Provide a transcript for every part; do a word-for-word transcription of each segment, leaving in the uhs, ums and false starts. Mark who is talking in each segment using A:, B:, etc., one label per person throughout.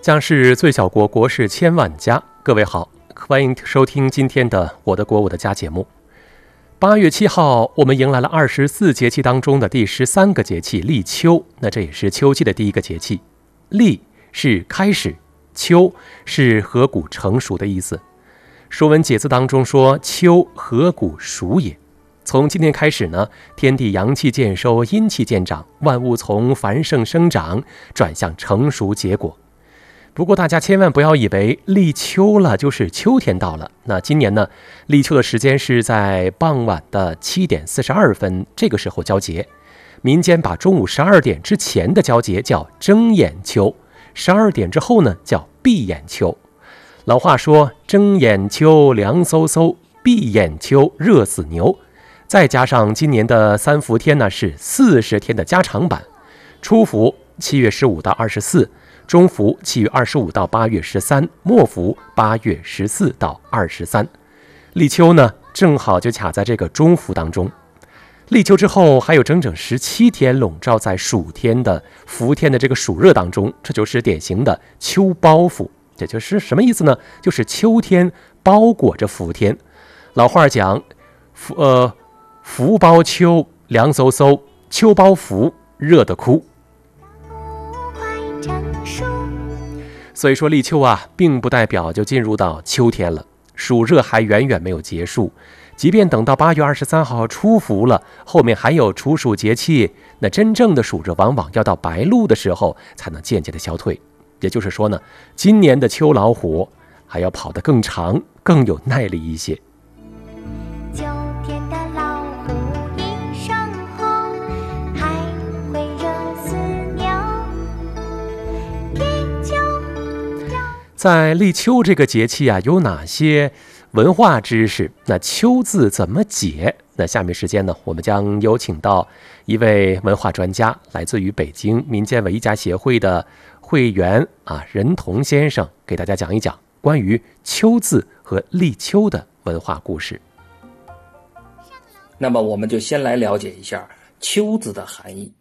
A: 将是最小国，国事千万家。各位好，欢迎收听今天的我的国我的家节目。八月七号，我们迎来了二十四节气当中的第十三个节气立秋。那这也是秋季的第一个节气。立是开始，秋是禾谷成熟的意思。说文解字当中说，秋禾谷熟也。从今天开始呢，天地阳气渐收，阴气渐长，万物从繁盛生长转向成熟结果。不过大家千万不要以为立秋了就是秋天到了。那今年呢，立秋的时间是在傍晚的七点四十二分，这个时候交节。民间把中午十二点之前的交节叫睁眼秋，十二点之后呢叫闭眼秋。老话说，睁眼秋凉飕飕，闭眼秋热死牛。再加上今年的三伏天呢是四十天的加长版，初伏七月十五到二十四，中伏七月二十五到八月十三，末伏八月十四到二十三。立秋呢正好就卡在这个中伏当中。立秋之后还有整整十七天笼罩在暑天的伏天的这个暑热当中，这就是典型的秋包覆。这就是什么意思呢？就是秋天包裹着伏天。老话讲，伏呃伏包秋凉飕飕，秋包伏热得哭。所以说立秋啊，并不代表就进入到秋天了，暑热还远远没有结束。即便等到八月二十三号初伏了，后面还有处暑节气，那真正的暑热往往要到白露的时候才能渐渐的消退。也就是说呢，今年的秋老虎还要跑得更长，更有耐力一些。在立秋这个节气啊，有哪些文化知识？那秋字怎么解？那下面时间呢，我们将有请到一位文化专家，来自于北京民间文艺家协会的会员啊任彤先生，给大家讲一讲关于秋字和立秋的文化故事。
B: 那么我们就先来了解一下秋字的含义。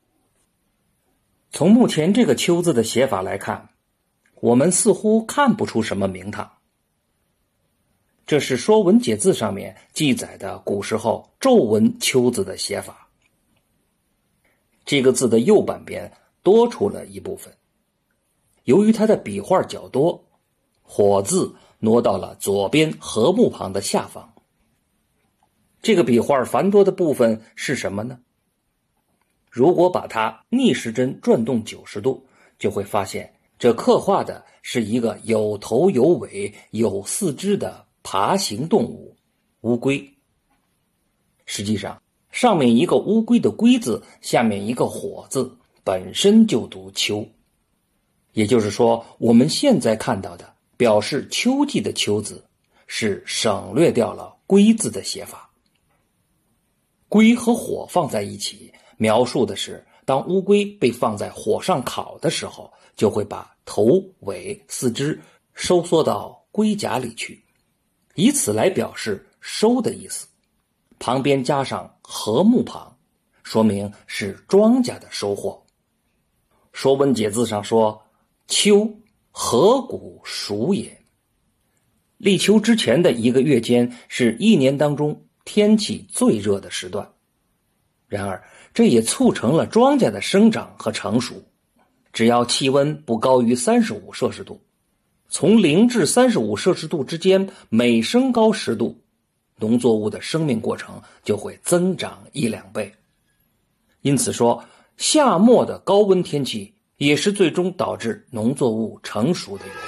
B: 从目前这个秋字的写法来看，我们似乎看不出什么名堂。这是《说文解字》上面记载的古时候皱纹秋字的写法。这个字的右半边多出了一部分，由于它的笔画较多，火字挪到了左边禾木旁的下方。这个笔画繁多的部分是什么呢？如果把它逆时针转动九十度，就会发现这刻画的是一个有头有尾有四肢的爬行动物乌龟。实际上，上面一个乌龟的龟字，下面一个火字，本身就读秋。也就是说，我们现在看到的表示秋季的秋字，是省略掉了龟字的写法。龟和火放在一起，描述的是当乌龟被放在火上烤的时候，就会把头尾四肢收缩到龟甲里去，以此来表示收的意思。旁边加上禾木旁，说明是庄稼的收获。说文解字上说，秋禾谷熟也。立秋之前的一个月间是一年当中天气最热的时段，然而这也促成了庄稼的生长和成熟。只要气温不高于三十五摄氏度，从零至三十五摄氏度之间每升高十度，农作物的生命过程就会增长一两倍。因此说，夏末的高温天气也是最终导致农作物成熟的原